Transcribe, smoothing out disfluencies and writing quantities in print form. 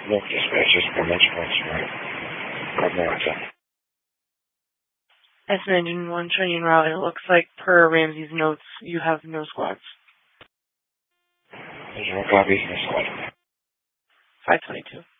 No dispatches, dimensionals, right? Coordinates. S-Engine 1 training route, it looks like per Ramsey's notes, you have no squads. There's no copy, no squad. 522.